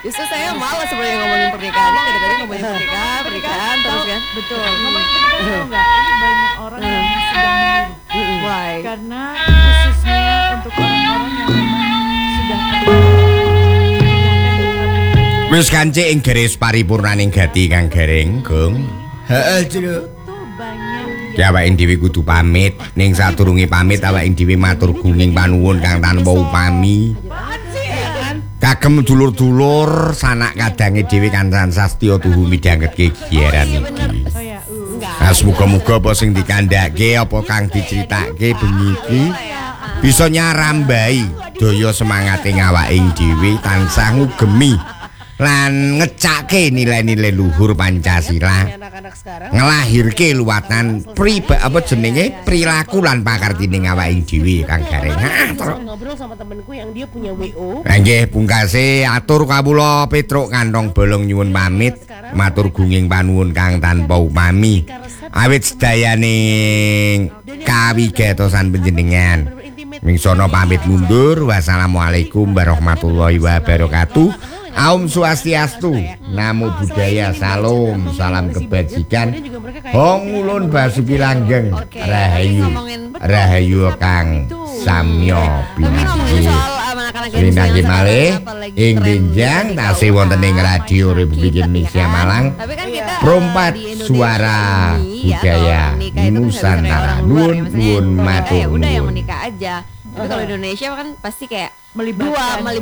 Justru saya malas sebenarnya ngomongin pernikahan. Ini dari tadi ngomongin pernikahan terus kan. Betul. Ngomongin pernikahan tahu nggak? Ini banyak orang yang sedang mengeluh. Why? Karena khususnya untuk orang-orang yang memang sudah Wis kancik ing garis paripurnaning gati Kang Gareng, Gong. Heeh, Jero. banyak Ya awake dhewe kudu pamit, ning saturunge pamit awake dhewe matur gunging panuwun kang tanpa upami. Kagem dulur-dulur sanak kadange dhewe kancan sastya tuhu midhangetke giyaran iki. oh ya Nah, muga-muga apa sing dikandhake apa kang diceritake bengi iki bisa nyarambai daya semangate awake dhewe tansah ngugemi lan ngecake nilai-nilai luhur Pancasila. Anak-anak sekarang Ngelahirke luwatan perilaku lan pakartining awake dhewe Kang Gareng. saya ngobrol sama temenku yang dia punya WO. Nggih pungkase atur kawula Petruk kantong bolong nyuwun pamit matur gunging panuwun kang tanpa upami awit sedayaning kawigatosan panjenengan mingsono pamit mundur. Wassalamualaikum warahmatullahi wabarakatuh. Aum Swastiastu, Namo Buddhaya, Salam, salam kebajikan. Hong ulun basuki langgeng, Rahayu, Rahayu Kang Samyo Pinanggi. Pinanggi malih ing benjang tasih wonten ing Radio Republik Indonesia Malang. Tapi kan kita Perompat di Indonesia suara ini, budaya atau nikah itu Nusantara. misalnya kayak Nuwun orang tua ya, nuwun misalnya matur udah yang nuwun. menikah aja. Tapi kalau Indonesia kan pasti kayak melibatkan dua